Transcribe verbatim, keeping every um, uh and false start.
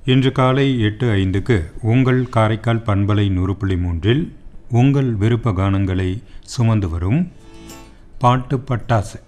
இன்று காலை எட்டு ஐந்துக்கு உங்கள் காரைக்கால் பண்பலை நூறு புள்ளி மூன்றில் உங்கள் விருப்ப கானங்களை சுமந்து வரும் பாட்டு பட்டாசு.